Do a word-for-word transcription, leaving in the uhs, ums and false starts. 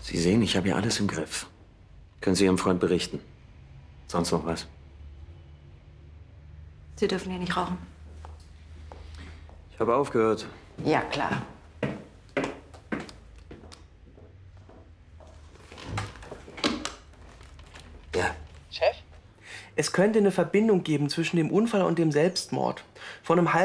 Sie sehen, ich habe hier alles im Griff. Können Sie Ihrem Freund berichten? Sonst noch was? Sie dürfen hier nicht rauchen. Ich habe aufgehört. Ja, klar. Ja. Chef? Es könnte eine Verbindung geben zwischen dem Unfall und dem Selbstmord. Vor einem halben